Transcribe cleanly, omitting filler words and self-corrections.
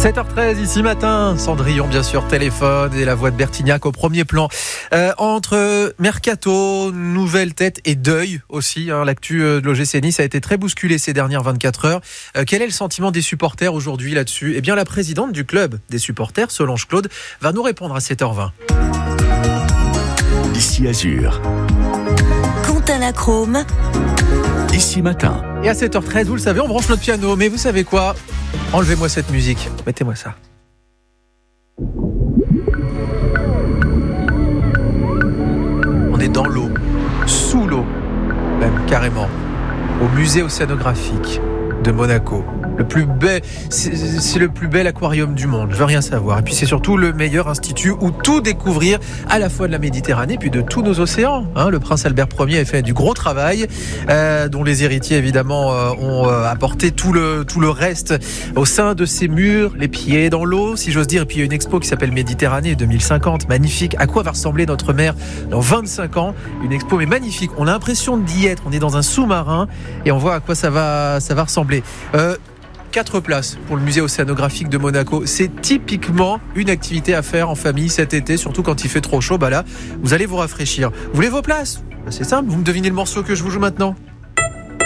7h13 ici matin, Cendrillon bien sûr, téléphone et la voix de Bertignac au premier plan. Entre mercato, nouvelle tête et deuil aussi, l'actu de l'OGC Nice a été très bousculée ces dernières 24 heures. Quel est le sentiment des supporters aujourd'hui là-dessus ? Eh bien la présidente du club des supporters, Solange Claude, va nous répondre à 7h20. Ici Azur. Quentin Lacrome. Ici matin. Et à 7h13, vous le savez, on branche notre piano, mais vous savez quoi ? Enlevez-moi cette musique, mettez-moi ça. On est dans l'eau, sous l'eau, même carrément, au musée océanographique de Monaco. Le plus bel, c'est le plus bel aquarium du monde, je veux rien savoir. Et puis c'est surtout le meilleur institut où tout découvrir, à la fois de la Méditerranée puis de tous nos océans. Le prince Albert Ier a fait du gros travail, dont les héritiers évidemment ont apporté tout le reste au sein de ces murs, les pieds dans l'eau, si j'ose dire. Et puis il y a une expo qui s'appelle Méditerranée 2050, magnifique. À quoi va ressembler notre mer dans 25 ans ? Une expo mais magnifique. On a l'impression d'y être. On est dans un sous-marin et on voit à quoi ça va ressembler. 4 places pour le musée océanographique de Monaco. C'est typiquement une activité à faire en famille cet été, surtout quand il fait trop chaud. Là, vous allez vous rafraîchir. Vous voulez vos places ? C'est simple, vous me devinez le morceau que je vous joue maintenant ?